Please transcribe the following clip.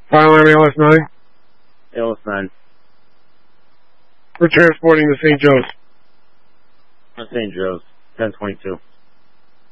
Fire alarm ALS-9? ALS-9. We're transporting to St. Joe's. St. Joe's, 1022.